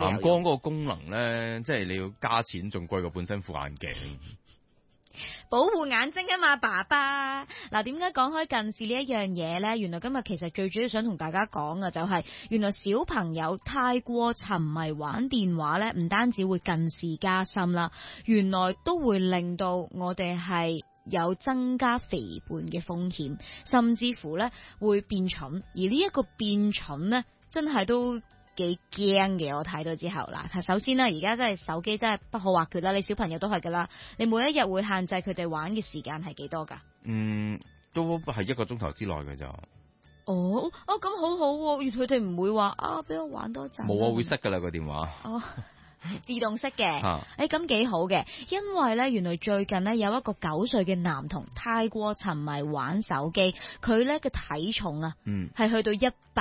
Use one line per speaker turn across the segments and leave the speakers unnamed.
藍光嗰個功能咧，即係你要加錢，仲貴過本身副眼鏡。
保護眼睛啊嘛，爸爸。嗱，點解講開近視呢一樣嘢呢？原來今日其實最主要想同大家講嘅就係，原來小朋友太過沉迷玩電話呢，唔單止會近視加深啦，原來都會令到我哋係有增加肥胖嘅風險，甚至乎呢會變蠢。而呢一個變蠢呢，真係都幾驚嘅，我睇到之後啦。首先啦，而家真係手機真係不可或缺啦，你小朋友都係噶啦。你每一日會限制佢哋玩嘅時間係幾多噶？
都係1個鐘頭之內嘅咋。
哦，咁好好喎，佢哋唔會話俾我玩多陣。
冇啊，會熄噶啦個電話。
哦，自動熄嘅。咁幾好嘅，因為咧原來最近呢，有一個9歲嘅男童太過沉迷玩手機，佢咧嘅體重啊，係去到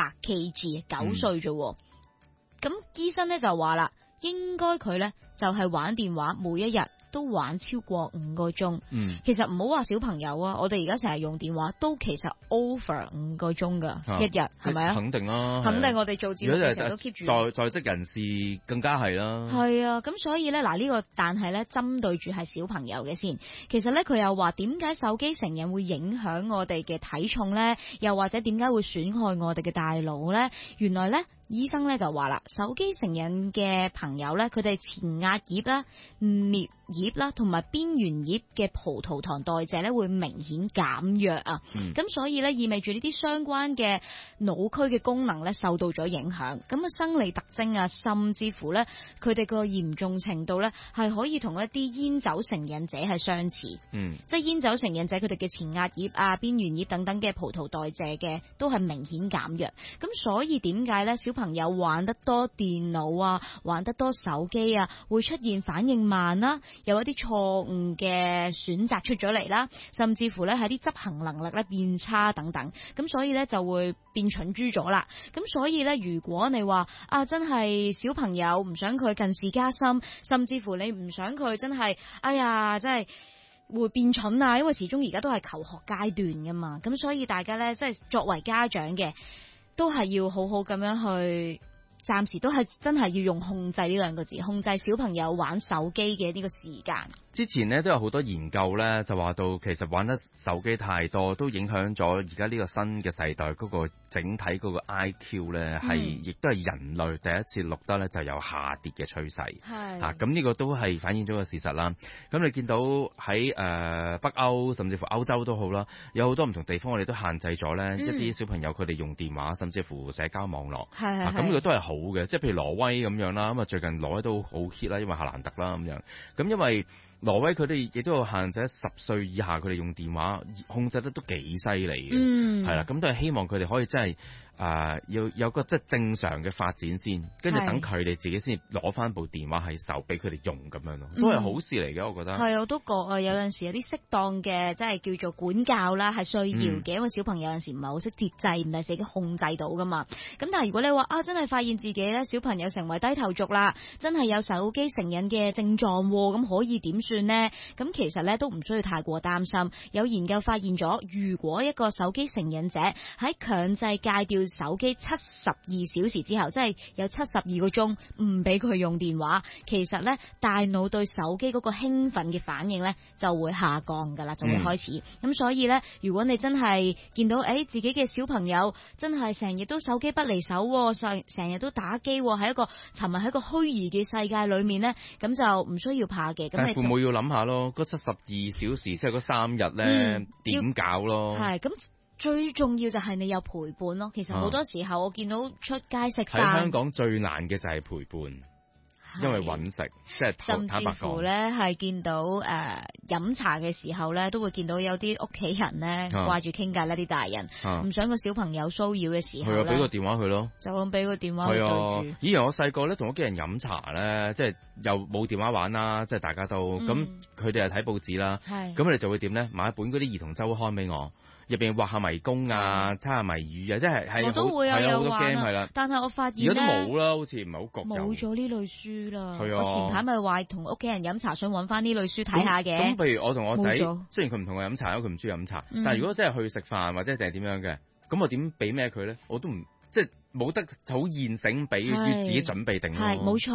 100kg， 9歲啫。咁醫生咧就話啦，應該佢咧就係玩電話，每一日都玩超過5個鐘。其實唔好話小朋友啊，我哋而家成日用電話都其實 over 5個鐘噶一日，係咪啊？
肯定啦，
肯定我哋做節目嘅時候都 keep 住。
在職人士更加係啦。
係啊，咁所以咧嗱呢個，但係咧針對住係小朋友嘅先。其實咧佢又話點解手機成癮會影響我哋嘅體重咧？又或者點解會損害我哋嘅大腦咧？原來咧。醫生咧就話啦，手機成癮嘅朋友咧，佢哋前額葉啦、顳葉啦同埋邊緣葉嘅葡萄糖代謝咧會明顯減弱啊。咁所以咧意味住呢啲相關嘅腦區嘅功能咧受到咗影響。咁啊生理特徵啊，甚至乎咧佢哋個嚴重程度咧係可以同一啲煙酒成癮者係相似。即係煙酒成癮者佢哋嘅前額葉啊、邊緣葉等等嘅葡萄代謝嘅都係明顯減弱。咁所以點解咧朋友玩得多電腦啊，玩得多手機啊，會出現反應慢啦，有一啲錯誤嘅選擇出咗嚟啦，甚至乎咧喺啲執行能力咧變差等等，咁所以咧就會變蠢豬咗啦。咁所以咧，如果你話真係小朋友唔想佢近視加深，甚至乎你唔想佢真係真係會變蠢啊，因為始終而家都係求學階段噶嘛，咁所以大家咧即係作為家長嘅。都係要好好咁樣去，暫時都係真係要用控制呢2個字，控制小朋友玩手機嘅呢個時間。
之前呢都有好多研究咧，就話到其實玩得手機太多，都影響咗而家呢個新嘅世代嗰個整體嗰個 IQ 咧，亦都係人類第一次錄得咧就有下跌嘅趨勢。咁呢個都係反映咗個事實啦。咁你見到喺北歐甚至乎歐洲都好啦，有好多唔同地方我哋都限制咗咧一啲小朋友佢哋用電話甚至乎社交網絡。咁呢個都係好嘅，即係譬如挪威咁樣啦。咁最近挪威都好 hit 啦，因為夏蘭特啦咁樣。咁因為挪威佢哋亦都有限制10歲以下佢哋用電話控制得都幾犀利嘅，係啦，咁都係希望佢哋可以真係要有個即係正常嘅發展先，跟住等佢哋自己先攞翻部電話喺手俾佢哋用咁樣咯，都係好事嚟嘅，我覺得。係，
我都覺有陣時有啲適當嘅即係叫做管教啦，係需要嘅，因為小朋友有陣時唔係好識節制，唔係自己控制到噶嘛。咁但係如果你話真係發現自己咧小朋友成為低頭族啦，真係有手機成癮嘅症狀，咁可以點算呢？咁其實咧都唔需要太過擔心。有研究發現咗，如果一個手機成癮者喺強制戒掉手機72小時之後，即係有72個鐘唔俾佢用電話，其實咧大腦對手機嗰個興奮嘅反應咧就會下降噶啦，就會開始。咁所以咧，如果你真係見到自己嘅小朋友真係成日都手機不離手，成日都打機，喺一個沉迷喺一個虛擬嘅世界裏面咧，咁就唔需要怕嘅。咁
父母要諗下咯，嗰72小時即係嗰3日咧點搞咯？係咁。
最重要就係你有陪伴咯。其實好多時候我見到出街食飯，
喺香港最難嘅就係陪伴，因為揾食即係
甚至乎咧係見到飲茶嘅時候咧，都會見到有啲屋企人咧掛住傾偈啦，啲大人唔想個小朋友騷擾嘅時候咧，
俾個電話佢咯，
就咁俾個電話佢對住。
以前我細個咧同屋企人飲茶咧，即係又冇電話玩啦，即係大家都咁，佢哋係睇報紙啦，咁佢哋就會點咧買一本嗰啲兒童週刊俾我。入邊畫下迷宮啊，猜下謎語啊，即係
我都會有
好多 game 係啦。
但係我發現咧，
而家都冇啦，好似唔係好覺
冇咗呢類書啦。
係啊，
我前排咪話同屋企人飲茶，想揾翻呢類書睇下嘅。
咁譬如我同我仔，雖然佢唔同我飲茶，因為佢唔中意飲茶，但係如果真係去食飯或者定係點樣嘅，咁我點俾咩佢咧？我都唔即係冇得好現成俾，要自己準備定咯。
係冇錯。